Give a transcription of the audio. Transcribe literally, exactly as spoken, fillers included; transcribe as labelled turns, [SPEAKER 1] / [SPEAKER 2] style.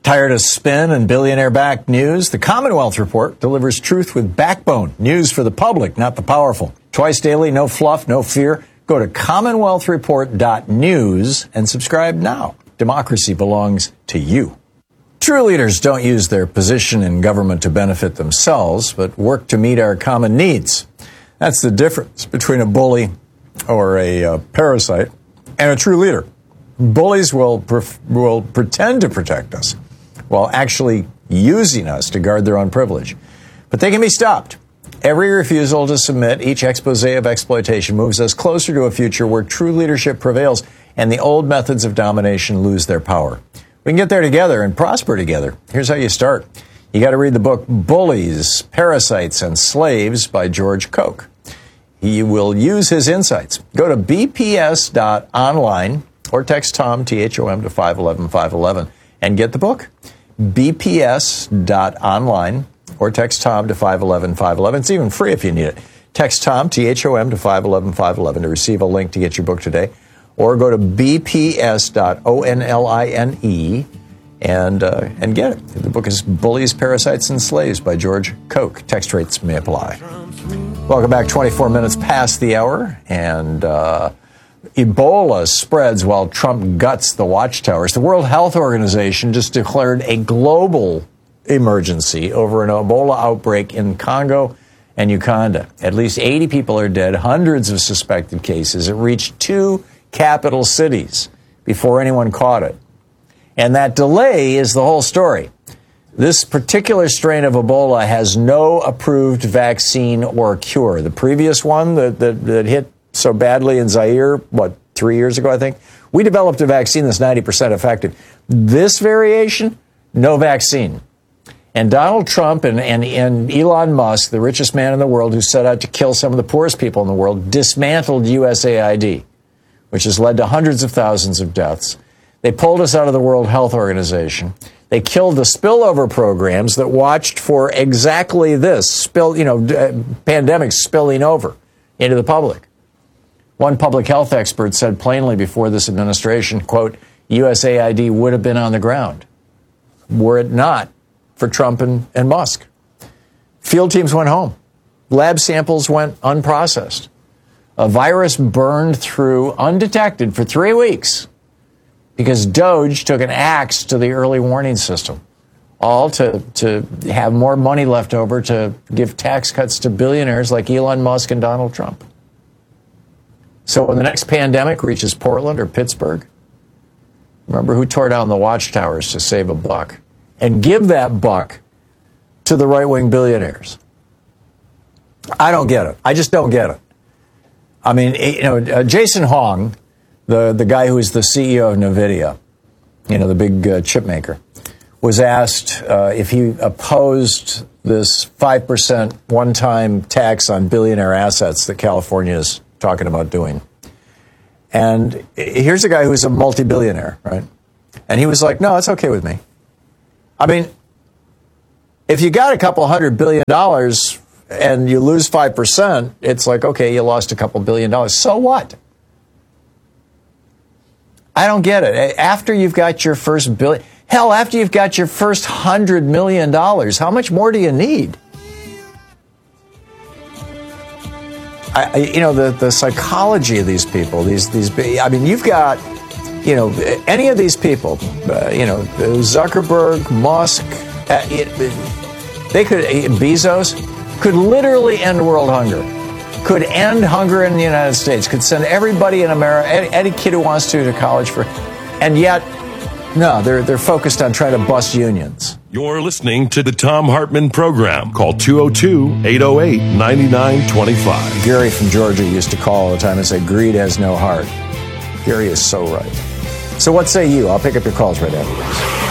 [SPEAKER 1] Tired of spin and billionaire-backed news? The Commonwealth Report delivers truth with backbone. News for the public, not the powerful. Twice daily, no fluff, no fear. Go to commonwealth report dot news and subscribe now. Democracy belongs to you. True leaders don't use their position in government to benefit themselves, but work to meet our common needs. That's the difference between a bully or a uh, parasite and a true leader. Bullies will pref- will pretend to protect us while actually using us to guard their own privilege. But they can be stopped. Every refusal to submit, each expose of exploitation moves us closer to a future where true leadership prevails and the old methods of domination lose their power. We can get there together and prosper together. Here's how you start. You got to read the book Bullies, Parasites, and Slaves by George Koch. He will use his insights. Go to b p s dot online or text Tom, T H O M, to five one one, five one one and get the book. b p s dot online or text Tom to five one one, five one one. It's even free if you need it. Text Tom, T H O M, to five one one, five one one to receive a link to get your book today. Or go to b p s dot online and uh, and get it. The book is Bullies, Parasites, and Slaves by George Koch. Text rates may apply. Welcome back. twenty-four minutes past the hour, and uh, Ebola spreads while Trump guts the watchtowers. The World Health Organization just declared a global emergency over an Ebola outbreak in Congo and Uganda. At least eighty people are dead, hundreds of suspected cases. It reached two capital cities before anyone caught it. And that delay is the whole story. This particular strain of Ebola has no approved vaccine or cure. The previous one that, that, that hit so badly in Zaire, what, three years ago, I think, we developed a vaccine that's ninety percent effective. This variation, no vaccine. And Donald Trump and, and, and Elon Musk, the richest man in the world who set out to kill some of the poorest people in the world, dismantled U S A I D, which has led to hundreds of thousands of deaths. They pulled us out of the World Health Organization. They killed the spillover programs that watched for exactly this, spill, you know, uh, pandemics spilling over into the public. One public health expert said plainly before this administration, quote, U S A I D would have been on the ground were it not for Trump and, and Musk. Field teams went home. Lab samples went unprocessed. A virus burned through undetected for three weeks because Doge took an axe to the early warning system, all to, to have more money left over to give tax cuts to billionaires like Elon Musk and Donald Trump. So when the next pandemic reaches Portland or Pittsburgh, remember who tore down the watchtowers to save a buck, and give that buck to the right-wing billionaires. I don't get it. I just don't get it. I mean, you know, uh, Jason Hong, the, the guy who is the C E O of NVIDIA, you know, the big uh, chip maker, was asked uh, if he opposed this five percent one-time tax on billionaire assets that California is talking about doing. And here's a guy who's a multi-billionaire, right? And he was like, no, it's okay with me. I mean, if you got a couple hundred billion dollars and you lose five percent, it's like, okay, you lost a couple billion dollars. So what? I don't get it. After you've got your first billion, hell, after you've got your first hundred million dollars, how much more do you need? I, I, you know, the, the psychology of these people, these, these, I mean, you've got, you know, any of these people, uh, you know, Zuckerberg, Musk, uh, it, they could, Bezos, could literally end world hunger, could end hunger in the United States, could send everybody in America, any, any kid who wants to, to college for, and yet, no, they're they're focused on trying to bust unions.
[SPEAKER 2] You're listening to the Thom Hartmann Program. Call two oh two, eight oh eight, nine nine two five.
[SPEAKER 1] Gary from Georgia used to call all the time and say, greed has no heart. Gary is so right. So what say you? I'll pick up your calls right after this.